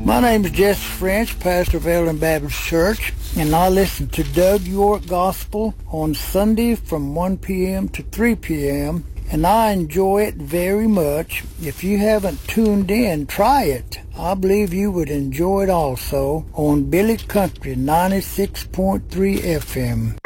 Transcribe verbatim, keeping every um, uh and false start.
My name is Jesse French, pastor of Ellen Baptist Church, and I listen to Doug York Gospel on Sunday from one p.m. to three p.m., and I enjoy it very much. If you haven't tuned in, try it. I believe you would enjoy it also on Billy Country ninety-six point three F M.